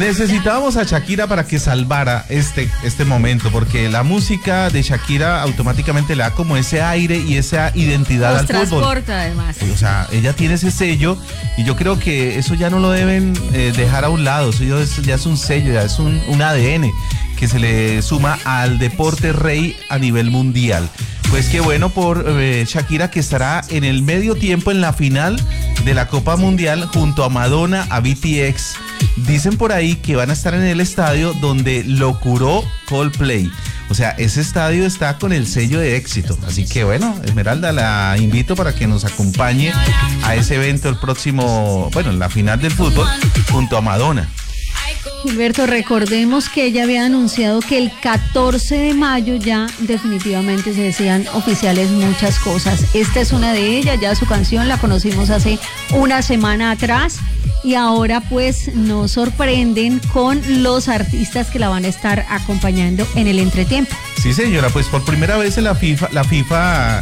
Necesitábamos a Shakira para que salvara este momento, porque la música de Shakira automáticamente le da como ese aire y esa identidad al fútbol. Nos transporta además. O sea, ella tiene ese sello y yo creo que eso ya no lo deben dejar a un lado. Eso ya es un sello, ya es un ADN que se le suma al deporte rey a nivel mundial. Pues qué bueno por Shakira, que estará en el medio tiempo en la final de la Copa Mundial junto a Madonna, a BTS. Dicen por ahí que van a estar en el estadio donde lo curó Coldplay. O sea, ese estadio está con el sello de éxito. Así que bueno, Esmeralda, la invito para que nos acompañe a ese evento el próximo, en la final del fútbol junto a Madonna. Gilberto, recordemos que ella había anunciado que el 14 de mayo ya definitivamente se decían oficiales muchas cosas. Esta es una de ellas, ya su canción la conocimos hace una semana atrás y ahora pues nos sorprenden con los artistas que la van a estar acompañando en el entretiempo. Sí, señora, pues por primera vez en la FIFA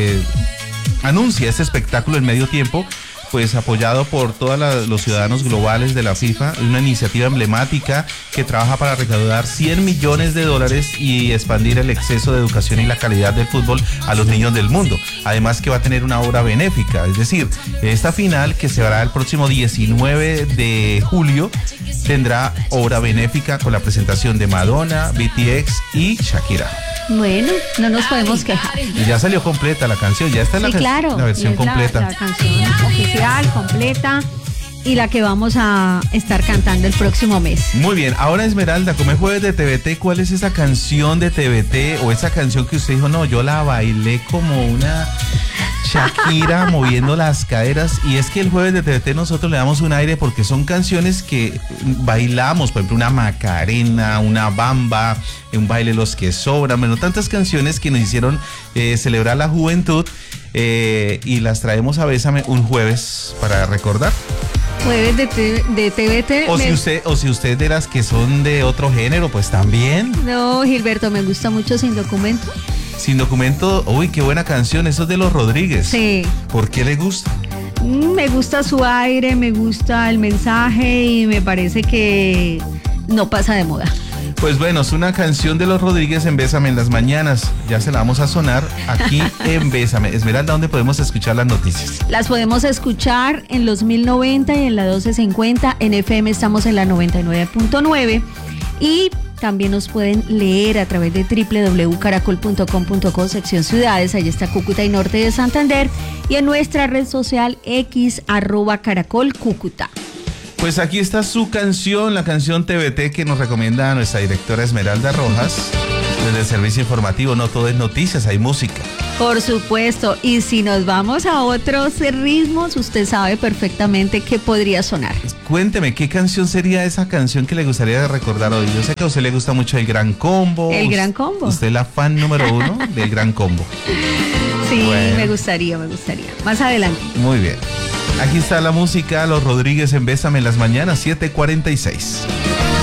anuncia este espectáculo en medio tiempo, pues apoyado por todos los ciudadanos globales de la FIFA. Es una iniciativa emblemática que trabaja para recaudar $100 millones y expandir el acceso de educación y la calidad del fútbol a los niños del mundo. Además que va a tener una obra benéfica, es decir, esta final que se hará el próximo 19 de julio tendrá obra benéfica con la presentación de Madonna, BTS y Shakira. Bueno, no nos podemos quejar. Y ya salió completa la canción, ya está en la versión completa. La canción oficial, completa, y la que vamos a estar cantando el próximo mes. Muy bien, ahora Esmeralda, como es jueves de TVT, ¿cuál es esa canción de TVT o esa canción que usted dijo, no, yo la bailé como una Shakira moviendo las caderas? Y es que el jueves de TVT nosotros le damos un aire porque son canciones que bailamos, por ejemplo, una Macarena, una Bamba, un baile Los que sobran, tantas canciones que nos hicieron celebrar la juventud y las traemos a Bésame un jueves para recordar. Jueves de TVT. O si usted de las que son de otro género, pues también. No, Gilberto, me gusta mucho Sin Documento. Sin Documento, uy, qué buena canción, eso es de Los Rodríguez. Sí. ¿Por qué le gusta? Me gusta su aire, me gusta el mensaje y me parece que no pasa de moda. Pues bueno, es una canción de Los Rodríguez en Bésame en las mañanas. Ya se la vamos a sonar aquí en Bésame. Esmeralda, ¿dónde podemos escuchar las noticias? Las podemos escuchar en los 1090 y en la 1250. En FM estamos en la 99.9. Y también nos pueden leer a través de www.caracol.com.co, sección ciudades. Ahí está Cúcuta y Norte de Santander. Y en nuestra red social X, @CaracolCúcuta. Pues aquí está su canción, la canción TVT que nos recomienda nuestra directora Esmeralda Rojas desde el servicio informativo. No todo es noticias, hay música. Por supuesto, y si nos vamos a otros ritmos, usted sabe perfectamente qué podría sonar. Cuénteme, ¿qué canción sería esa canción que le gustaría recordar hoy? Yo sé que a usted le gusta mucho el Gran Combo. El Gran Combo. Usted es la fan número 1 del Gran Combo. Sí, bueno. me gustaría. Más adelante. Muy bien. Aquí está la música, Los Rodríguez en Bésame en las mañanas, 7:46.